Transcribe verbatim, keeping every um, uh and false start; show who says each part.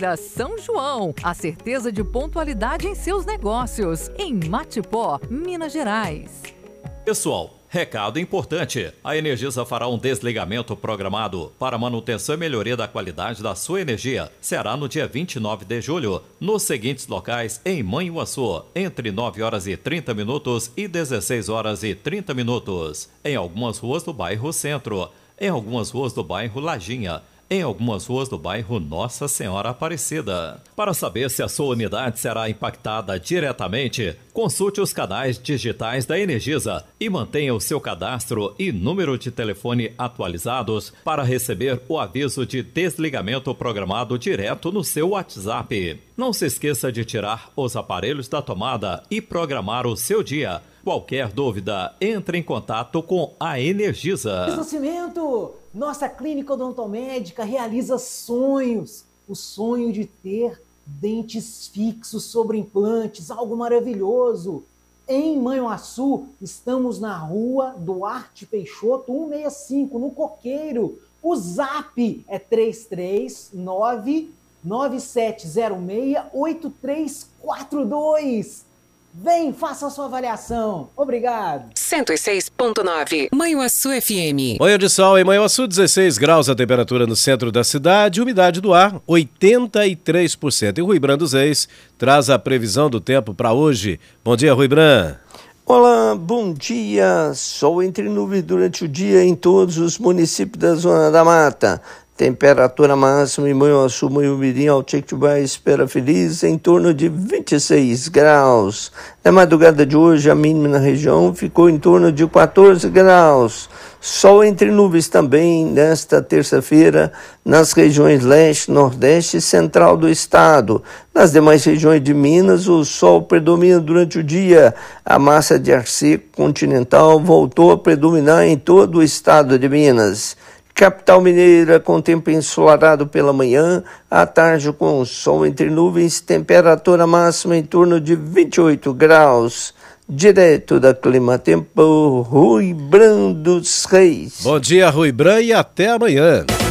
Speaker 1: Feira São João, a certeza de pontualidade em seus negócios, em Matipó, Minas Gerais.
Speaker 2: Pessoal, recado importante. A Energisa fará um desligamento programado para manutenção e melhoria da qualidade da sua energia. Será no dia vinte e nove de julho, nos seguintes locais em Manhuaçu, entre nove horas e trinta minutos e dezesseis horas e trinta minutos. Em algumas ruas do bairro Centro, em algumas ruas do bairro Lajinha, em algumas ruas do bairro Nossa Senhora Aparecida. Para saber se a sua unidade será impactada diretamente, consulte os canais digitais da Energisa e mantenha o seu cadastro e número de telefone atualizados para receber o aviso de desligamento programado direto no seu WhatsApp. Não se esqueça de tirar os aparelhos da tomada e programar o seu dia. Qualquer dúvida, entre em contato com a Energisa.
Speaker 3: Nascimento! Nossa clínica odontomédica realiza sonhos. O sonho de ter dentes fixos sobre implantes, algo maravilhoso. Em Manhuaçu, estamos na rua Duarte Peixoto, cento e sessenta e cinco, no Coqueiro. O zap é três três nove, nove sete zero seis, oito três quatro dois. Vem, faça a sua avaliação. Obrigado.
Speaker 4: cento e seis ponto nove, Manhuaçu F M.
Speaker 5: Manhã de sol em Manhuaçu, dezesseis graus a temperatura no centro da cidade, umidade do ar, oitenta e três por cento. E Rui Bran dos Reis traz a previsão do tempo para hoje. Bom dia, Rui Bran.
Speaker 6: Olá, bom dia. Sol entre nuvens durante o dia em todos os municípios da Zona da Mata. Temperatura máxima em Manhuaçu, Manhumirim, Altiquitibá, Espera Feliz, em torno de vinte e seis graus. Na madrugada de hoje, a mínima na região ficou em torno de quatorze graus. Sol entre nuvens também nesta terça-feira nas regiões leste, nordeste e central do estado. Nas demais regiões de Minas, o sol predomina durante o dia. A massa de ar seco continental voltou a predominar em todo o estado de Minas. Capital Mineira com tempo ensolarado pela manhã, à tarde com sol entre nuvens, temperatura máxima em torno de vinte e oito graus. Direto da Clima Tempo, Rui Bran dos Reis.
Speaker 5: Bom dia, Rui Bran, e até amanhã.